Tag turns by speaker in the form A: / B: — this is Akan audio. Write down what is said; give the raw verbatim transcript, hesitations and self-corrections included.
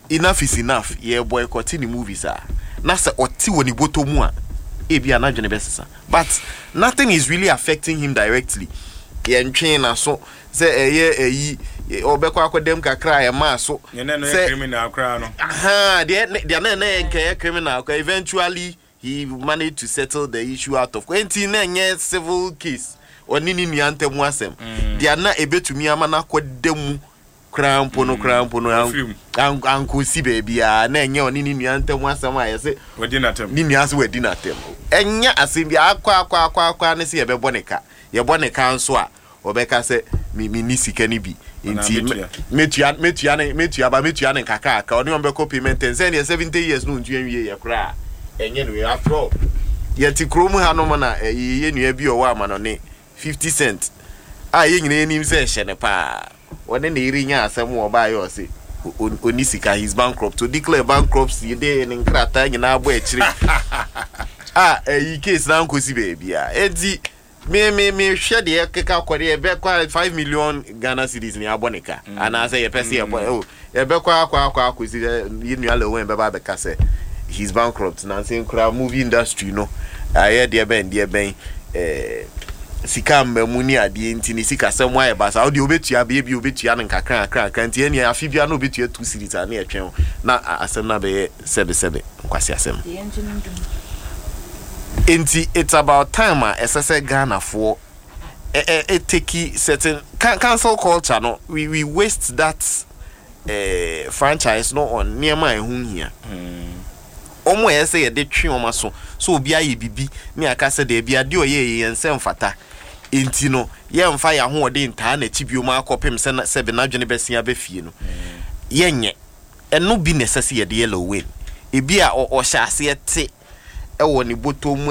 A: enough is enough. Yeah, boycotting the movies are. Nasa oti woni boto mu a ebi anadwene besesa. But nothing is really affecting him directly. Ye ntwen na so say eye eyi obekwa akodem kakra ya ma so
B: say criminal kra no.
A: Aha, they they na na nke criminal. Eventually he managed to settle the issue out of twenty na civil case. Onini ni antem asem. They na ebetumi ama na kodem crampo no crampo no anko si baby a na enye onini ni antem asem a yese
B: wedi na tem.
A: Ni ni ase wedi na tem. Enya asem bi akwa akwa akwa akwa ne se ye beboneka. Ye boneka nso a obeka se mi ni sika ni bi. Inti metua metua ne metua ba metua ne kaka aka oni ombeko payment ten ye seventy years no ntu enwie ye kra enye no after all ye ti kromu ha no na ye nua bi o wa ma no ne fifty cent ah ye nyina enim se hye ne pa woni na iri nya asem wo ba ye o se oni sika his bankrupt to declare bankruptcy dey ne nkrata nyina abo e kire ah e case na nkosi baby a edi me me me share the keka kwere e be kwa five million Ghana cedis ni aboneka ana say e pese e oh e be kwa kwa kwa akosi you know alle wen be ba be ka say he's bankrupt na say nkra movie industry no aye de ben de ben eh sika mmamuni ade nti ni sika sem wa e ba sa o de obetua be bi obetua ne nkakra akra kan ti eni afibia na obetua two cedis na e twen na asem na be sebe sebe nkwasi asem. Inti it's about time uh, S S A Ghana for a eh, take certain can, cancel culture no we we waste that uh, franchise no on near my home here. Omo e say de twi oma so so obi aye bibi me aka say de bia de oye yensem fata inti no ye mfa ya ho ode ntaa na chi bioma akopem se na sebe na dwene besia be fie no yenye eno bi necessary ye de yellow win e bia o hya ase te e wo ni botom